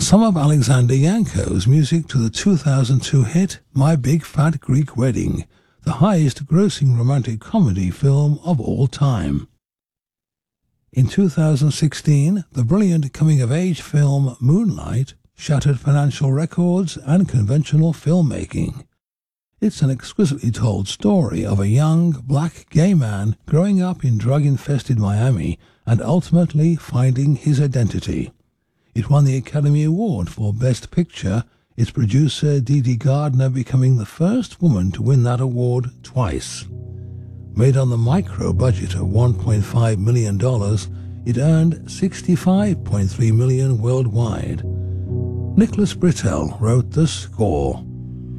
some of Alexander Yanko's music to the 2002 hit My Big Fat Greek Wedding, the highest-grossing romantic comedy film of all time. In 2016, the brilliant coming-of-age film Moonlight shattered financial records and conventional filmmaking. It's an exquisitely told story of a young, black gay man growing up in drug-infested Miami and ultimately finding his identity. It won the Academy Award for Best Picture, its producer Dee Dee Gardner becoming the first woman to win that award twice. Made on the micro budget of $1.5 million, it earned $65.3 million worldwide. Nicholas Britell wrote the score.